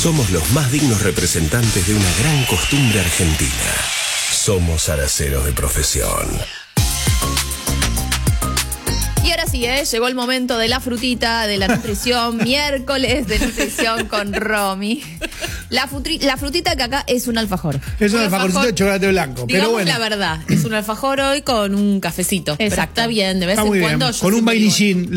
Somos los más dignos representantes de una gran costumbre argentina. Somos araceros de profesión. Y ahora sí, llegó el momento de la frutita, de la nutrición, miércoles de nutrición con Romy. La frutita que acá es un alfajor. Es un alfajorcito de chocolate blanco, pero bueno. La verdad, es un alfajor hoy con un cafecito. Exacto. Pero está bien, de vez en cuando. Con un vainillín.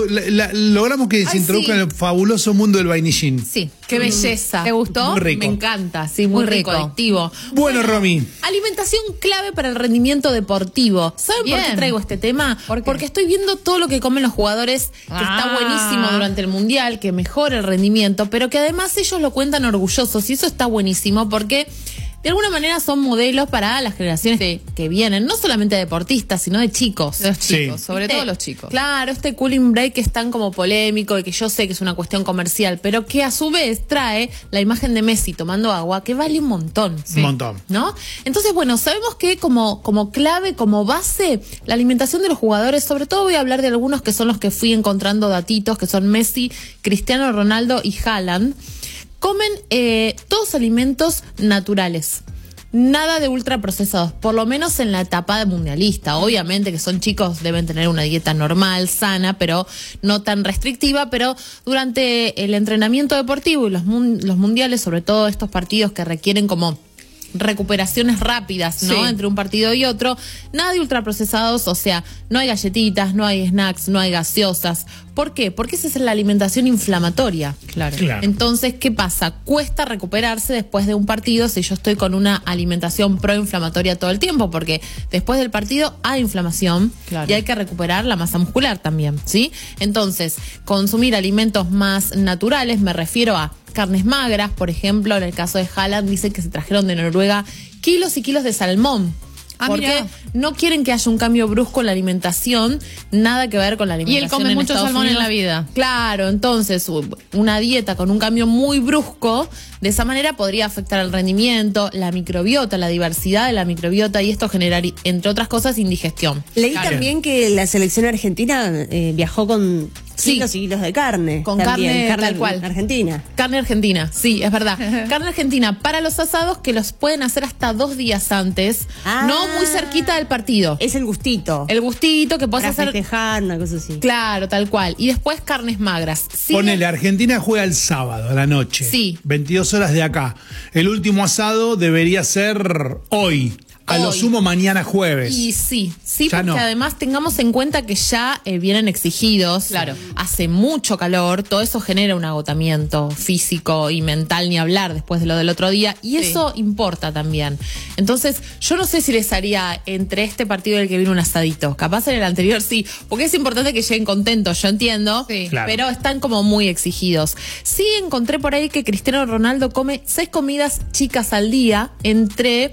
Logramos que se introduzca en el fabuloso mundo del vainillín. Sí, qué belleza. ¿Te gustó? Muy rico. Me encanta, sí, muy rico. Adictivo. Bueno, Romy. Alimentación clave para el rendimiento deportivo. ¿Saben por qué traigo este tema? Porque estoy viendo todo lo que comen los jugadores, que está buenísimo durante el Mundial, que mejora el rendimiento, pero que además ellos lo cuentan orgullosos, y eso está buenísimo porque de alguna manera son modelos para las generaciones que vienen, no solamente deportistas, sino de chicos. Los chicos, sobre todo los chicos. Claro, este cooling break que es tan como polémico y que yo sé que es una cuestión comercial, pero que a su vez trae la imagen de Messi tomando agua, que vale un montón. Un montón. ¿No? Entonces, bueno, sabemos que como clave, como base, la alimentación de los jugadores, sobre todo voy a hablar de algunos que son los que fui encontrando datitos, que son Messi, Cristiano Ronaldo y Haaland. Comen todos alimentos naturales, nada de ultraprocesados, por lo menos en la etapa de mundialista. Obviamente que son chicos, deben tener una dieta normal, sana, pero no tan restrictiva, pero durante el entrenamiento deportivo y los mundiales, sobre todo estos partidos que requieren como recuperaciones rápidas, ¿no? Sí. Entre un partido y otro, nada de ultraprocesados, o sea, no hay galletitas, no hay snacks, no hay gaseosas. ¿Por qué? Porque esa es la alimentación inflamatoria. Claro. Entonces, ¿qué pasa? Cuesta recuperarse después de un partido si yo estoy con una alimentación proinflamatoria todo el tiempo, porque después del partido hay inflamación y hay que recuperar la masa muscular también, ¿sí? Entonces, consumir alimentos más naturales, me refiero a carnes magras, por ejemplo, en el caso de Haaland, dicen que se trajeron de Noruega kilos y kilos de salmón. Porque no quieren que haya un cambio brusco en la alimentación, nada que ver con la alimentación. Y él come mucho salmón en la vida. Claro, entonces una dieta con un cambio muy brusco, de esa manera podría afectar el rendimiento, la microbiota, la diversidad de la microbiota, y esto generar, entre otras cosas, indigestión. Leí también que la selección argentina viajó con kilos y kilos de carne. Con carne tal cual. Argentina. Carne argentina, sí, es verdad. Carne argentina para los asados, que los pueden hacer hasta 2 días antes, no muy cerquita del partido. Es el gustito. El gustito que puedes hacer. Para festejar, una cosa así. Claro, tal cual. Y después carnes magras. Sí. Ponele, Argentina juega el sábado a la noche. Sí. 22 horas de acá. El último asado debería ser hoy. A lo sumo mañana jueves. Y sí, porque además tengamos en cuenta que ya vienen exigidos. Claro. Hace mucho calor, todo eso genera un agotamiento físico y mental, ni hablar después de lo del otro día. Y eso importa también. Entonces, yo no sé si les haría entre este partido y el que viene un asadito. Capaz en el anterior sí, porque es importante que lleguen contentos, yo entiendo. Sí. Pero están como muy exigidos. Sí encontré por ahí que Cristiano Ronaldo come 6 comidas chicas al día, entre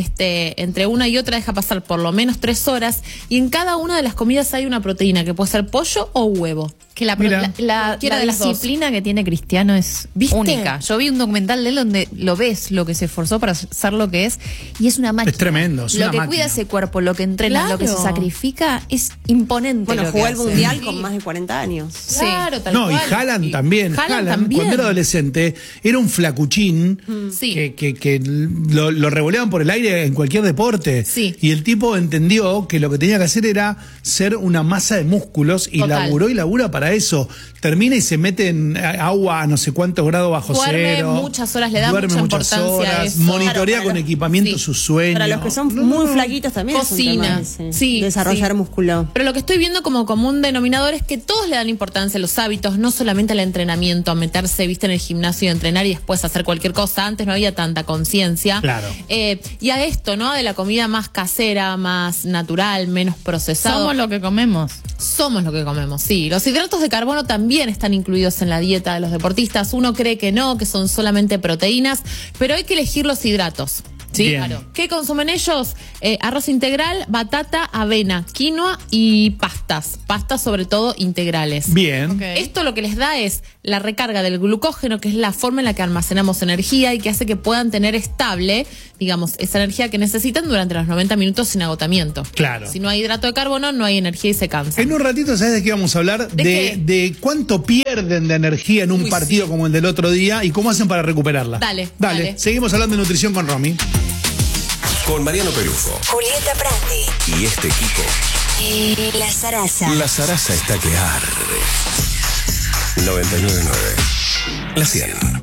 una y otra deja pasar por lo menos 3 horas, y en cada una de las comidas hay una proteína, que puede ser pollo o huevo. Que la disciplina que tiene Cristiano es única. Yo vi un documental de él donde lo ves, lo que se esforzó para ser lo que es, y es una máquina. Es tremendo, es lo una que máquina. Cuida ese cuerpo, lo que entrena, lo que se sacrifica, es imponente. Bueno, lo jugó que el hace. Mundial con más de 40 años. Claro, tal No, cual. y Haaland también. Haaland cuando era adolescente, era un flacuchín que lo revoleaban por el aire en cualquier deporte. Sí. Y el tipo entendió que lo que tenía que hacer era ser una masa de músculos, y laburó y labura para eso. Termina y se mete en agua a no sé cuántos grados bajo cero. Muchas horas, le da mucha importancia a eso. Monitorea con equipamiento sus sueños. Para los que son muy flaquitos también cocina. es un tema desarrollar músculo. Pero lo que estoy viendo como común denominador es que todos le dan importancia a los hábitos, no solamente al entrenamiento, a meterse, en el gimnasio y entrenar y después hacer cualquier cosa. Antes no había tanta conciencia. Claro. Y a esto, ¿no? De la comida más casera, más natural, menos procesada. Somos lo que comemos. Somos lo que comemos, sí. Los hidratos de carbono también están incluidos en la dieta de los deportistas. Uno cree que no, que son solamente proteínas, pero hay que elegir los hidratos. ¿Sí? Claro. ¿Qué consumen ellos? Arroz integral, batata, avena, quinoa y pastas. Pastas sobre todo integrales. Bien. Okay. Esto lo que les da es la recarga del glucógeno, que es la forma en la que almacenamos energía y que hace que puedan tener estable, digamos, esa energía que necesitan durante los 90 minutos sin agotamiento. Claro. Si no hay hidrato de carbono, no hay energía y se cansan. En un ratito, ¿sabes de qué vamos a hablar? De cuánto pierden de energía en un partido como el del otro día y cómo hacen para recuperarla. Dale. Seguimos hablando de nutrición con Romy. Con Mariano Perufo, Julieta Prandi y este equipo. La Zaraza. La Zaraza está que arde. 99.9. La 100.